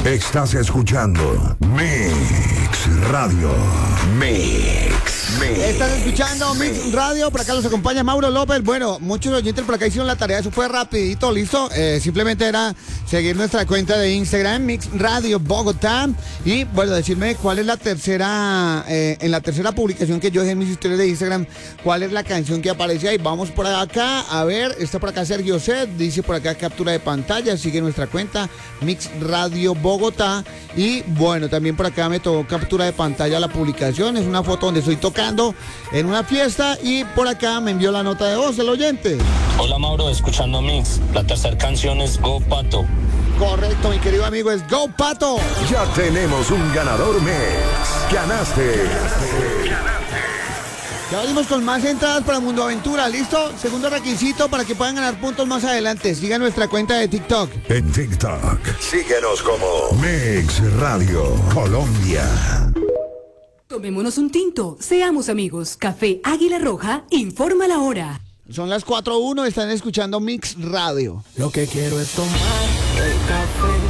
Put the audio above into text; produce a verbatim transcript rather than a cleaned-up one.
Estás escuchando Mix Radio. Mix, Mix. Estás escuchando Mix Radio. Por acá los acompaña Mauro López. Bueno, muchos oyentes por acá hicieron la tarea. Eso fue rapidito, listo. Eh, simplemente era seguir nuestra cuenta de Instagram, Mix Radio Bogotá. Y bueno, decirme cuál es la tercera, eh, en la tercera publicación que yo dejé en mis historias de Instagram, cuál es la canción que aparece ahí. Vamos por acá, a ver, está por acá Sergio Set, dice por acá captura de pantalla, sigue nuestra cuenta, Mix Radio Bogotá. Y bueno, también por acá me tocó captura de pantalla la publicación, es una foto donde estoy tocando en una fiesta y por acá me envió la nota de voz el oyente. Hola Mauro, escuchando Mix, la tercera canción es Go Pato. Correcto, mi querido amigo, es Go Pato. Ya tenemos un ganador Mix. Ganaste. Ganaste. Ya venimos con más entradas para Mundo Aventura, ¿listo? Segundo requisito para que puedan ganar puntos más adelante. Siga nuestra cuenta de TikTok. En TikTok, síguenos como Mix Radio Colombia. Tomémonos un tinto, seamos amigos. Café Águila Roja informa la hora. Son las cuatro uno, están escuchando Mix Radio. Lo que quiero es tomar el café.